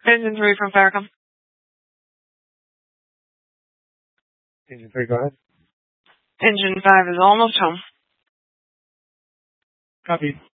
Engine 3 from Farrakhan. Engine 3, go ahead. Engine 5 is almost home. Copy.